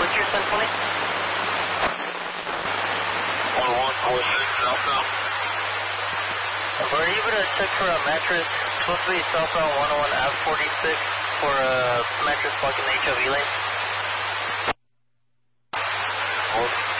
what's your 1020? 1146 southbound. Are you able to check for a mattress? Supposed to be southbound 101 Ave 46 for a mattress blocking the HOV lane?